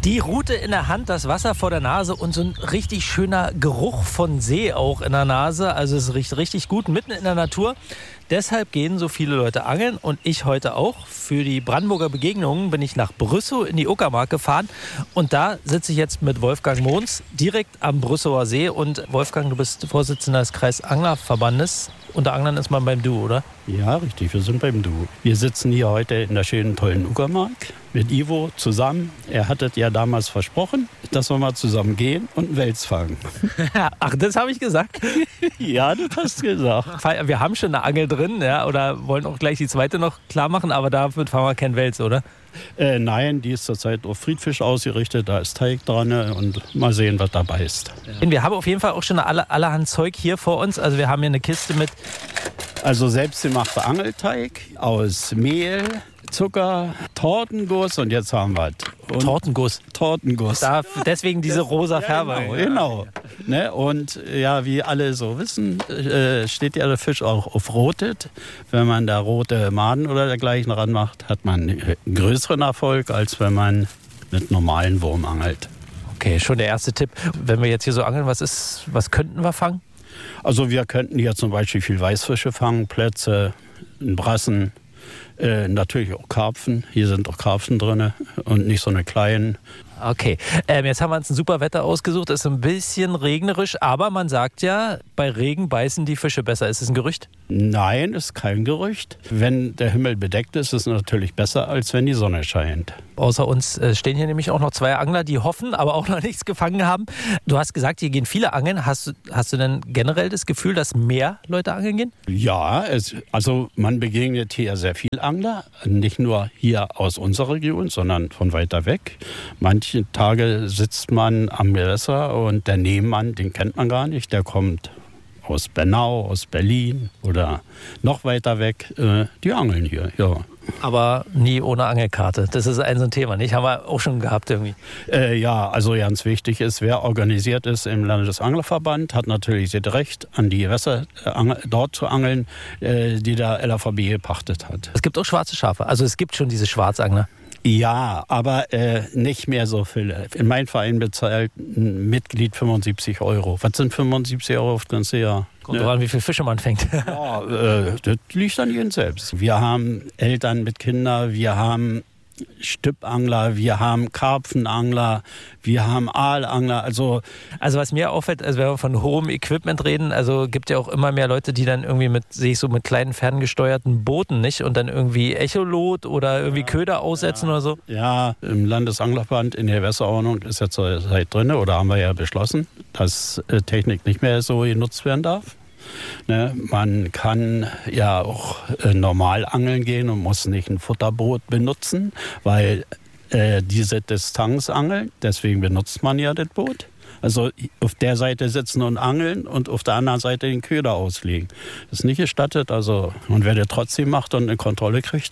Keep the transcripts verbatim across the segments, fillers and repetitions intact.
Die Rute in der Hand, das Wasser vor der Nase und so ein richtig schöner Geruch von See auch in der Nase. Also es riecht richtig gut mitten in der Natur. Deshalb gehen so viele Leute angeln und ich heute auch. Für die Brandenburger Begegnungen bin ich nach Brüssow in die Uckermark gefahren. Und da sitze ich jetzt mit Wolfgang Mohns direkt am Brüssower See. Und Wolfgang, du bist Vorsitzender des Kreisanglerverbandes. Unter Anglern ist man beim Du, oder? Ja, richtig, wir sind beim Du. Wir sitzen hier heute in der schönen, tollen Uckermark mit Ivo zusammen. Er hatte ja damals versprochen, dass wir mal zusammen gehen und einen Wels fangen. Ach, das habe ich gesagt? Ja, das hast du gesagt. Wir haben schon eine Angel drin, ja, oder wollen auch gleich die zweite noch klar machen, aber dafür fangen wir keinen Wels, oder? Äh, nein, die ist zurzeit auf Friedfisch ausgerichtet, da ist Teig dran und mal sehen, was dabei ist. Ja. Wir haben auf jeden Fall auch schon alle, allerhand Zeug hier vor uns. Also wir haben hier eine Kiste mit. Also selbstgemachter Angelteig aus Mehl, Zucker, Tortenguss und jetzt haben wir es. Tortenguss. Tortenguss. Da, deswegen diese rosa Färbe. Ja, genau. genau. Ne? Und ja, wie alle so wissen, äh, steht ja der Fisch auch auf Rotet. Wenn man da rote Maden oder dergleichen ranmacht, hat man einen größeren Erfolg, als wenn man mit normalen Wurm angelt. Okay, schon der erste Tipp. Wenn wir jetzt hier so angeln, was ist, was könnten wir fangen? Also wir könnten hier zum Beispiel viel Weißfische fangen, Plätze, Brassen. Äh, natürlich auch Karpfen. Hier sind auch Karpfen drin und nicht so eine kleinen. Okay, ähm, jetzt haben wir uns ein super Wetter ausgesucht. Es ist ein bisschen regnerisch, aber man sagt ja, bei Regen beißen die Fische besser. Ist das ein Gerücht? Nein, ist kein Gerücht. Wenn der Himmel bedeckt ist, ist es natürlich besser, als wenn die Sonne scheint. Außer uns äh, stehen hier nämlich auch noch zwei Angler, die hoffen, aber auch noch nichts gefangen haben. Du hast gesagt, hier gehen viele angeln. Hast du, hast du denn generell das Gefühl, dass mehr Leute angeln gehen? Ja, es, also man begegnet hier sehr viel Angler. Nicht nur hier aus unserer Region, sondern von weiter weg. Manche Tage sitzt man am Gewässer und der Nebenmann, den kennt man gar nicht, der kommt aus Bernau, aus Berlin oder noch weiter weg. Äh, die angeln hier, ja. Aber nie ohne Angelkarte. Das ist ein so ein Thema, nicht? Haben wir auch schon gehabt irgendwie. Äh, ja, also ganz wichtig ist, wer organisiert ist im Landesanglerverband, hat natürlich das Recht, an die Gewässer äh, dort zu angeln, äh, die der L A V B gepachtet hat. Es gibt auch schwarze Schafe. Also es gibt schon diese Schwarzangler. Ja, aber äh, nicht mehr so viele. In meinem Verein bezahlt ein Mitglied fünfundsiebzig Euro. Was sind fünfundsiebzig Euro auf das ganze Jahr? Kommt drauf an, wie viele Fische man fängt. Ja, äh, das liegt an jedem selbst. Wir haben Eltern mit Kindern, wir haben Stippangler, wir haben Karpfenangler, wir haben Aalangler. Also, also was mir auffällt, also wenn wir von hohem Equipment reden, also gibt ja auch immer mehr Leute, die dann irgendwie mit, sehe ich so mit kleinen ferngesteuerten Booten, nicht? Und dann irgendwie Echolot oder irgendwie ja, Köder aussetzen ja, oder so. Ja, im Landesanglerverband in der Gewässerordnung ist ja zur Zeit drin, oder haben wir ja beschlossen, dass äh, Technik nicht mehr so genutzt werden darf. Ne, man kann ja auch äh, normal angeln gehen und muss nicht ein Futterboot benutzen, weil äh, diese Distanzangeln, deswegen benutzt man ja das Boot. Also auf der Seite sitzen und angeln und auf der anderen Seite den Köder auslegen. Das ist nicht gestattet. Also, und wer das trotzdem macht und eine Kontrolle kriegt,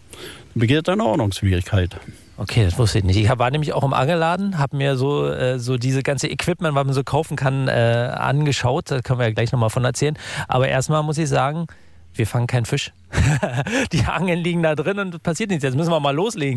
begeht eine Ordnungswidrigkeit. Okay, das wusste ich nicht. Ich war nämlich auch im Angelladen, habe mir so, äh, so diese ganze Equipment, was man so kaufen kann, äh, angeschaut. Da können wir ja gleich nochmal von erzählen. Aber erstmal muss ich sagen, wir fangen keinen Fisch. Die Angeln liegen da drin und passiert nichts. Jetzt müssen wir mal loslegen.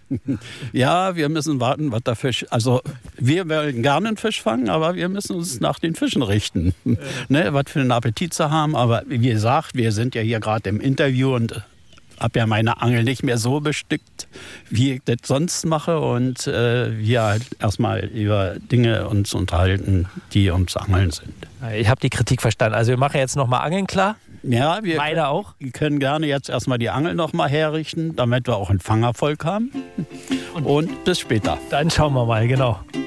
Ja, wir müssen warten, was der Fisch... Also wir wollen gerne einen Fisch fangen, aber wir müssen uns nach den Fischen richten. Ja. Ne, was für einen Appetit sie haben. Aber wie gesagt, wir sind ja hier gerade im Interview und... habe ja meine Angel nicht mehr so bestückt, wie ich das sonst mache. Und äh, wir halt erstmal über Dinge uns unterhalten, die ums Angeln sind. Ich habe die Kritik verstanden. Also wir machen jetzt nochmal Angeln klar. Ja, wir Meine können, auch. Wir können gerne jetzt erstmal die Angel nochmal herrichten, damit wir auch einen Fangerfolg haben. Und, und bis später. Dann schauen wir mal, genau.